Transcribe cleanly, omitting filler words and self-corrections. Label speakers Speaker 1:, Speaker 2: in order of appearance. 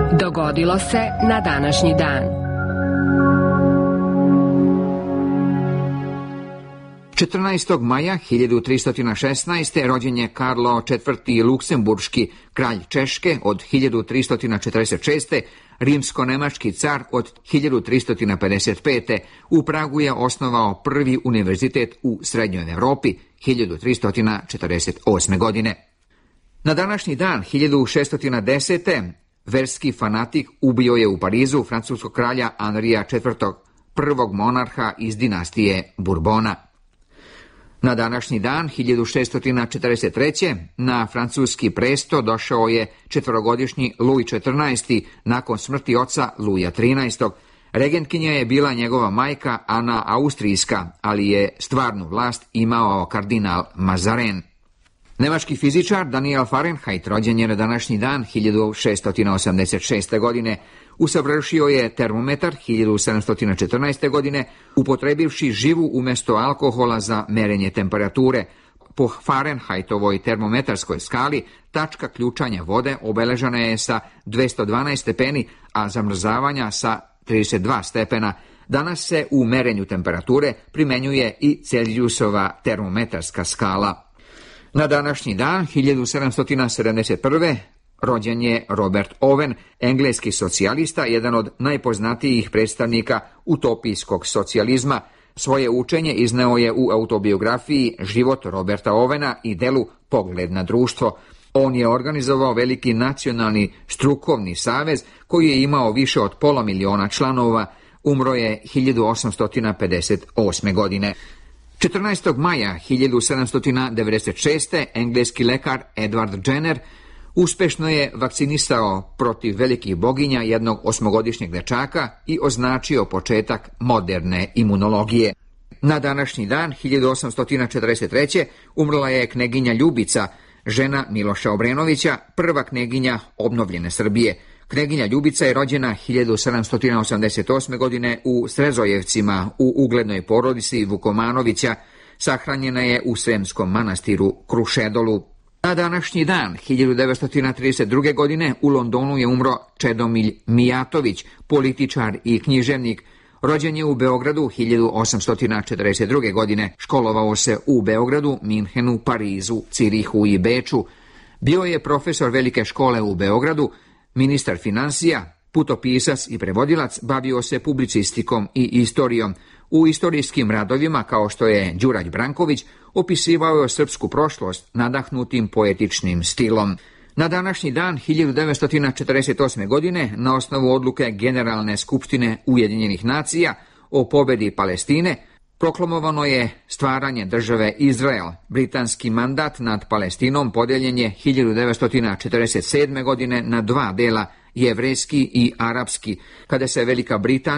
Speaker 1: Dogodilo se na današnji dan.
Speaker 2: 14. maja 1316. rođen je Karlo IV. Luksemburški, kralj Češke od 1346. rimsko-nemački car od 1355. U Pragu je osnovao prvi univerzitet u Srednjoj Europi 1348. godine. Na današnji dan 1610. verski fanatik ubio je u Parizu francuskog kralja Anrija IV., prvog monarha iz dinastije Bourbona. Na današnji dan 1643. na francuski presto došao je četverogodišnji Louis XIV. Nakon smrti oca Louisa XIII. Regentkinja je bila njegova majka Ana Austrijska, ali je stvarnu vlast imao kardinal Mazarin. Nemački fizičar Daniel Fahrenheit rođen je na današnji dan 1686. godine. Usavršio je termometar 1714. godine, upotrebivši živu umjesto alkohola za merenje temperature. Po Fahrenheitovoj termometarskoj skali tačka ključanja vode obeležena je sa 212 stepeni, a zamrzavanja sa 32 stepena. Danas se u merenju temperature primenjuje i Celzijusova termometarska skala. Na današnji dan 1771. rođen je Robert Owen, engleski socijalista, jedan od najpoznatijih predstavnika utopijskog socijalizma. Svoje učenje izneo je u autobiografiji Život Roberta Owena i delu Pogled na društvo. On je organizovao veliki nacionalni strukovni savez koji je imao više od 500.000 članova. Umro je 1858. godine. 14. maja 1796. engleski lekar Edward Jenner uspešno je vakcinisao protiv velikih boginja jednog 8-godišnjeg dečaka i označio početak moderne imunologije. Na današnji dan 1843. umrla je kneginja Ljubica, žena Miloša Obrenovića, prva kneginja obnovljene Srbije. Kneginja Ljubica je rođena 1788. godine u Srezojevcima u uglednoj porodici Vukomanovića. Sahranjena je u Sremskom manastiru Krušedolu. Na današnji dan 1932. godine u Londonu je umro Čedomilj Mijatović, političar i književnik. Rođen je u Beogradu 1842. godine. Školovao se u Beogradu, Minhenu, Parizu, Cirihu i Beču. Bio je profesor velike škole u Beogradu, ministar financija, putopisac i prevodilac, bavio se publicistikom i istorijom. U istorijskim radovima, kao što je Đurđ Branković, opisivao je srpsku prošlost nadahnutim poetičnim stilom. Na današnji dan 1948. godine, na osnovu odluke Generalne skupštine Ujedinjenih nacija o pobedi Palestine, proklamovano je stvaranje države Izrael. Britanski mandat nad Palestinom podeljen je 1947. godine na dva dela, jevrejski i arapski, kada se Velika Britanija